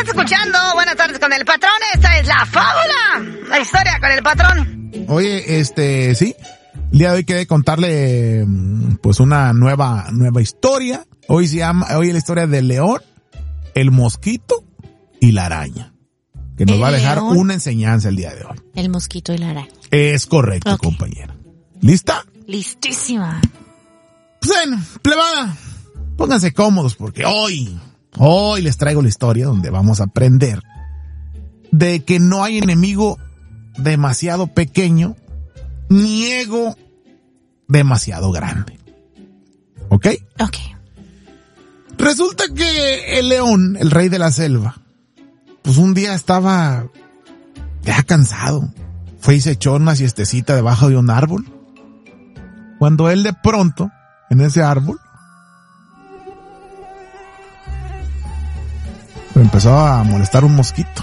escuchando Buenas tardes con el patrón. Esta es la fábula, la historia con el patrón. Oye, sí. El día de hoy quería contarle, pues, una nueva historia. Hoy es la historia del león, el mosquito y la araña. Que nos va a dejar una enseñanza el día de hoy. El mosquito y la araña. Es correcto, okay, compañera. ¿Lista? Listísima. Pues bueno, plebada, pónganse cómodos porque hoy les traigo la historia donde vamos a aprender de que no hay enemigo demasiado pequeño ni ego demasiado grande. ¿Ok? Ok. Resulta que el león, el rey de la selva, pues un día estaba ya cansado. Fue y se echó una siestecita debajo de un árbol. Cuando él de pronto, en ese árbol, empezó a molestar un mosquito.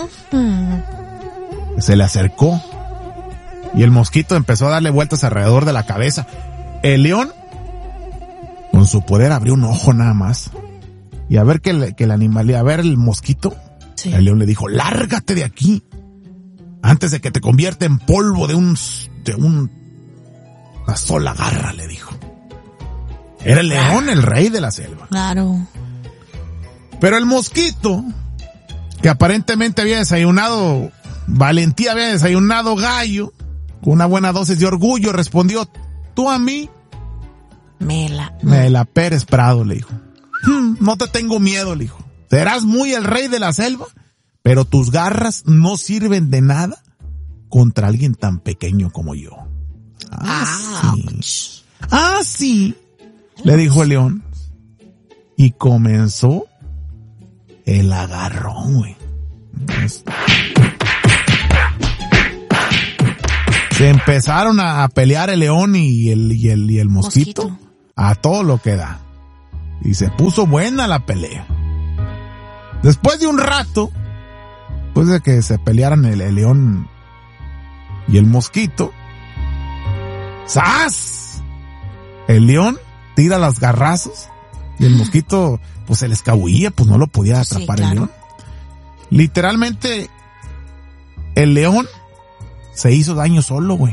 Se le acercó y el mosquito empezó a darle vueltas alrededor de la cabeza. El león, con su poder, abrió un ojo nada más. Y a ver que el animal, a ver el mosquito, sí. El león le dijo: lárgate de aquí antes de que te convierta en polvo de una sola garra, le dijo. Era el león, el rey de la selva. Claro. Pero el mosquito, que aparentemente había desayunado valentía, había desayunado gallo, con una buena dosis de orgullo, respondió: tú a mí me la Pérez Prado, le dijo. No te tengo miedo, le dijo. Serás muy el rey de la selva, pero tus garras no sirven de nada contra alguien tan pequeño como yo. Sí, le dijo el león. Y comenzó el agarrón, güey. Se empezaron a pelear el león y el mosquito a todo lo que da. Y se puso buena la pelea. Después de un rato, después de que se pelearan el león y el mosquito, ¡zas! El león tira las garrazos y el mosquito pues se le escabullía, pues no lo podía atrapar, sí, claro. El león. Literalmente el león se hizo daño solo, güey.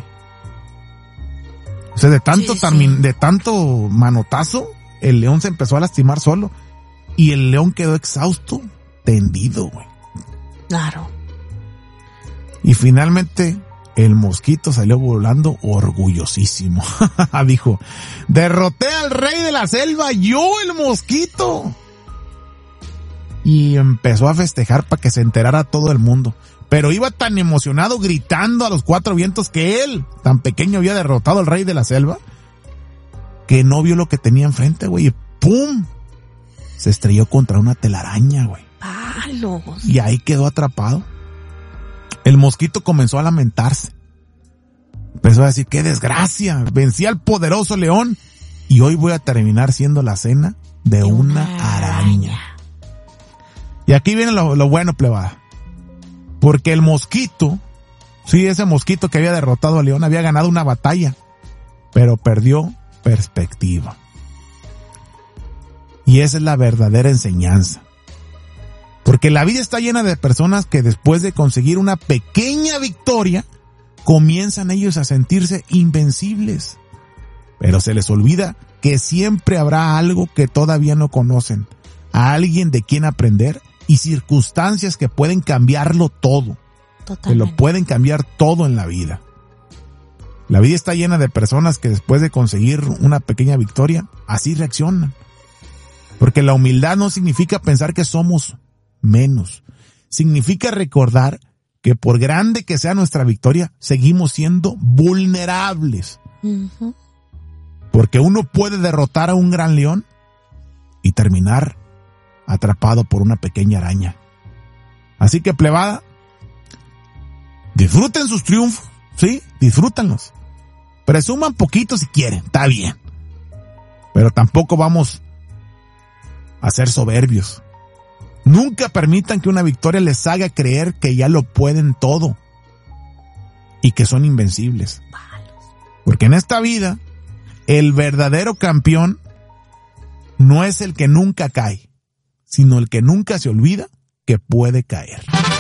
O sea, de tanto manotazo, el león se empezó a lastimar solo y el león quedó exhausto, tendido, güey. Claro. Y finalmente el mosquito salió volando orgullosísimo. Dijo: derroté al rey de la selva, yo, el mosquito. Y empezó a festejar para que se enterara todo el mundo. Pero iba tan emocionado, gritando a los cuatro vientos que él, tan pequeño, había derrotado al rey de la selva, que no vio lo que tenía enfrente, güey. Y ¡pum! Se estrelló contra una telaraña, güey. ¡Palos! Y ahí quedó atrapado. El mosquito comenzó a lamentarse. Empezó a decir: ¡qué desgracia! Vencí al poderoso león y hoy voy a terminar siendo la cena de una araña. Y aquí viene lo bueno, plebada. Porque el mosquito, sí, ese mosquito que había derrotado al león, había ganado una batalla, pero perdió perspectiva. Y esa es la verdadera enseñanza. Porque la vida está llena de personas que después de conseguir una pequeña victoria, comienzan ellos a sentirse invencibles. Pero se les olvida que siempre habrá algo que todavía no conocen, a alguien de quien aprender y circunstancias que pueden cambiarlo todo. Totalmente. Que lo pueden cambiar todo en la vida. La vida está llena de personas que después de conseguir una pequeña victoria, así reaccionan. Porque la humildad no significa pensar que somos menos. Significa recordar que por grande que sea nuestra victoria, seguimos siendo vulnerables. Uh-huh. Porque uno puede derrotar a un gran león y terminar atrapado por una pequeña araña. Así que, plebada, disfruten sus triunfos, ¿sí? Disfrútenlos. Presuman poquito si quieren, está bien. Pero tampoco vamos a ser soberbios. Nunca permitan que una victoria les haga creer que ya lo pueden todo y que son invencibles. Porque en esta vida, el verdadero campeón no es el que nunca cae, sino el que nunca se olvida que puede caer.